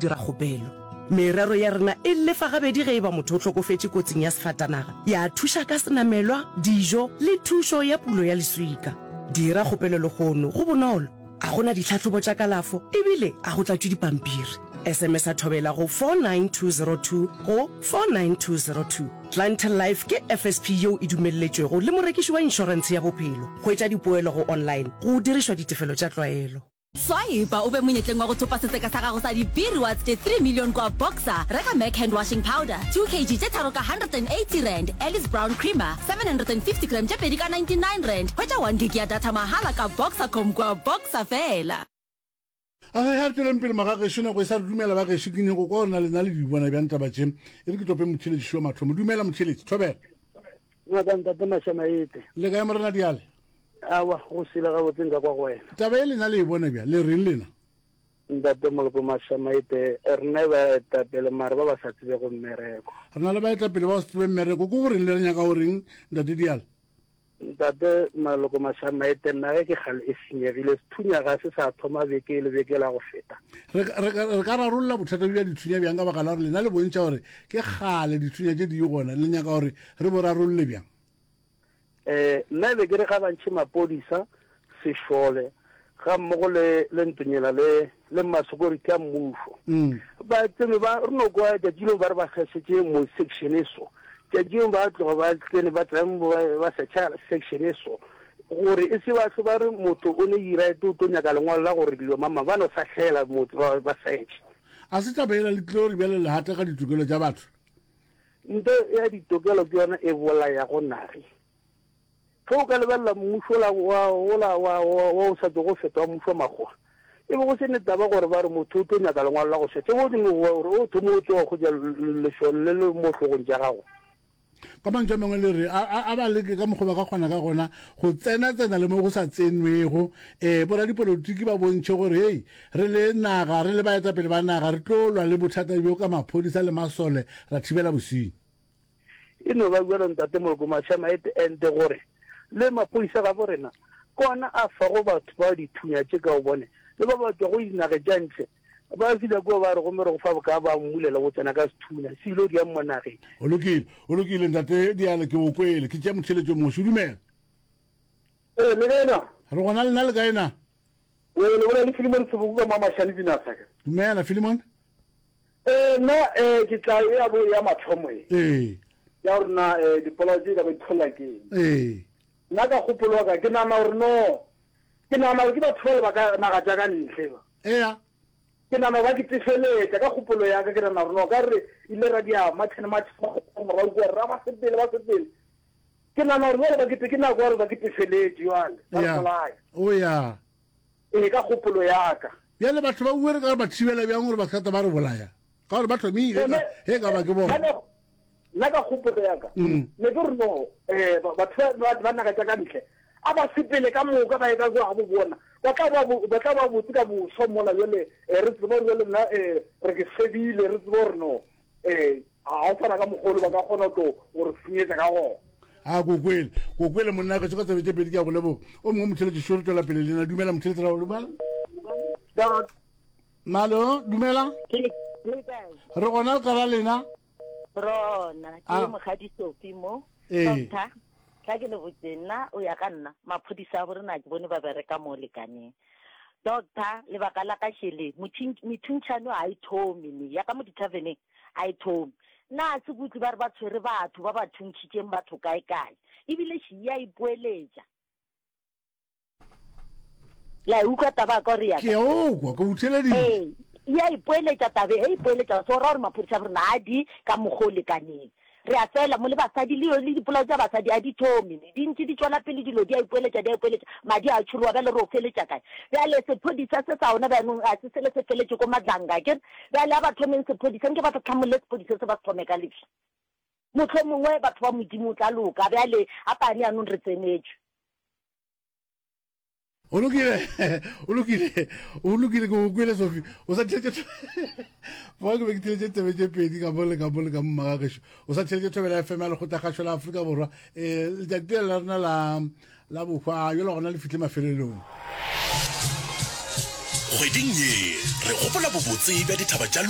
dira kgopelo. Merero ya rena e lefa gabedi ge e ba motho o tlhokofetse kotsing ya sefatanaga, ya thuša ka senamelwa, dijo le thušo ya pulo ya leswika. Dira kgopelo le gono go bonolo, a gona ditlhatlhobo tša kalafo ebile a go tlatšwe dipampiri. SMS a thobela go 49202 go 49202. Clientele Life ke FSP yeo e dumelletšwego le morekiši wa inšorense ya bophelo. Go etša dipoelo go online go dirišwa ditefelo tša tlwaelo. Swaiba ube monyetleng wa go thopa seteka sa gago sa dibiri wa tse 3 million kwa Boxer. Reka Mac hand washing powder 2 kg tse tharo ka 180 rand, Alice Brown creamer 750 gram tse pedi ka 99 rand. Hwetša 1 gig ya data mahala ka Boxer.com kwa Boxer fela. a ha tlo mpele magagešo na go sa dumela ba gešo ke nyego kwa ona le na le di bona bja ntaba tše e re ke tope motheletši šo mathomo dumela motheletši thobela ntate Mashamaete le ka morena diale awa go sila ga botseng ka kwa go wena taba e lena le e bona bja le reng lena ntate Moloko Mashamaete rena ba etapele mare ba ba sa tsebe go mmereko re na le baetapele ba se tsebe mmereko ko goreng le re nyaka goreng ntate diale ntate Moloko Mashamaete nna ge ke gale e senyegile sethunya ga se sa thoma beke le beke la go feta re ka rarolla bothata bja dithunya bjang ka baka la gore lena le bontšha gore ke gale dithunya tše di gona le nyaka gore re bo rarolle bjang nna be ke re ga bantšhe mapodisa sešole ga mmogo le ntonyela le masecurity a mmušo ba tsene ba re no kwa tšatšileng ba re ba kgešetše mo section eso tšatšileng ba tloga ba tsene ba tlang ba setšha section eso gore e se ba se ba re motho o ne ira to nyaka lengwalo la gore dilo mama ba no sa hlela motho ba setšha a se tabeela le tlile gore bjale le hata ka ditokelo tša batho nte ya ditokelo ke yona e bola ya go nage ge o ka lebelela mmušo wa o sa tlo go feta wa mmušo makgowa e be go se netaba gore ba re motho o tlo nyaka lengwalo la go setša go dingwe gore o thomo o tloga go ja lešone le le mo tlhogong tša gago ka mantša mangwe le re a ba leke ka mokgwa ba ka kgona ka gona go tsena le mo go sa tsenwego boradipolotiki ba bontšhe gore hei re le naga re le baetapele ba naga re tlo lwa le bothata bjo ka maphodisa le masole ra thibela bosenyi e no ba buela ntate Moloko Mashamaete ente gore le maphodisa ga borena kona a fa go batho ba dithunya tše ka o bone le ba batho go dinage tša ntle ba fila ko ba re go mere go fa ka ba mmulela go tsena ka sethunya se ilo di ya monageng o lokile ntate diale ke o kwele ke tša motheletšo mošo dumela le lena re gona lena le kaena le bona le Filimon Seboko ka mamashane dinasaka dumela Filimon nna ke tla ya mathomo ya gore na dipolotiki ka bethola keng nna ka kgopolo wa ka ke nama gore no ke nama gore ke batho ba le ba ka naga tša ka ntle ba ke nama ba ke tefeletša ka kgopolo ya ka ke nama gore no ka re ile ra dia matšhenemorao kua ra ba sepele ke nama gore ke nako gore ba ke tefeletše jale oya ka kgopolo ya ka bjale batho ba bue re ka re ba thibela bjang gore ba thata ba re bolaya ka gore ba thomile he ka ba ke bona nna ka kgopolo ya ka ne ke re no batho ba naga tša ka ntle a ba sepele ka moka ba e ka go a bo bona ba tla ba botse ka boso mola jale re tsebo jale nna re ke sebile re tsebo gore no a o fana ka mogolo ba ka kgona go gore senyetsa ka gona a go kwele monna ka tsoka tsebe pedi ka go lebo o mongwe motheletši šo re tswela pele lena dumela motheletši ra go dumela malo dumela re gona ka ra lena rona ke mogadi Sophie mo doctor ka ke le botsena o ya ka nna maphodisa a borena ke bone ba bereka mo lekaneng doctor le baka la ka shele mithunchano a ithomi ni ya ka mo ditaveneng a ithomi na se butse ba re ba tshwere batho ba ba thuntshitseng batho kae ebile shi ya ipoeletša la uka taba ka re ya ke o kwa go utheledile ya ipoeletša tabe ipoeletša so ra gore maphodisa a borena a di ka mogole kaneng re a fela mo le basadi le dipolao tša basadi a dithomi di ntse di tswela pele dilo di a ipoeletša madi a tšholowa bjale re o feletša kae bjale sephodisa se sa ona bjanong a se sele se feletše ko madlanga ke bjale a ba thomeng sephodisa nke ba tlhamole sephodisa se ba se thome ka lefi motlho mongwe batho ba modimo o tla loka bjale a pane anong re tsenetše o lokile go kwele Sophie o sa tšhelete ba go be ke tšhelete tebe tše pedi ka bole ka mmagagesho o sa tšhelete thobela FM le go tagašo la Afrika Borwa letšatši la rena la bokgwa yo le gona le fihle mafelelong kgweding ye re gopola bobotse bja dithaba tša